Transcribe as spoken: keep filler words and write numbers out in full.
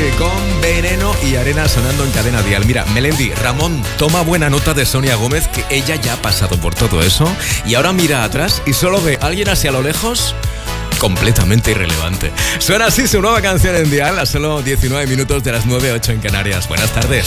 con Veneno y Arena sonando en Cadena Dial. Mira, Melendi, Ramón, toma buena nota de Sonia Gómez, que ella ya ha pasado por todo eso y ahora mira atrás y solo ve a alguien hacia lo lejos completamente irrelevante. Suena así su nueva canción en Dial a solo diecinueve minutos de las nueve, ocho en Canarias. Buenas tardes.